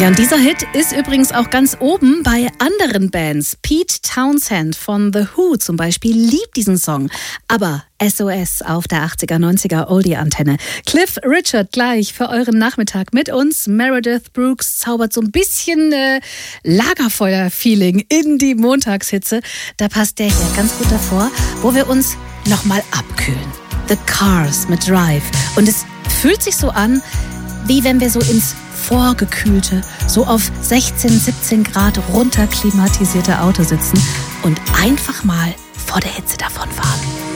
Ja, und dieser Hit ist übrigens auch ganz oben bei anderen Bands. Pete Townshend von The Who zum Beispiel liebt diesen Song. Aber SOS auf der 80er, 90er Oldie-Antenne. Cliff Richard gleich für euren Nachmittag mit uns. Meredith Brooks zaubert so ein bisschen Lagerfeuer-Feeling in die Montagshitze. Da passt der hier ganz gut davor, wo wir uns nochmal abkühlen. The Cars mit Drive. Und es fühlt sich so an, wie wenn wir so ins vorgekühlte, so auf 16, 17 Grad runterklimatisierte Auto sitzen und einfach mal vor der Hitze davonfahren.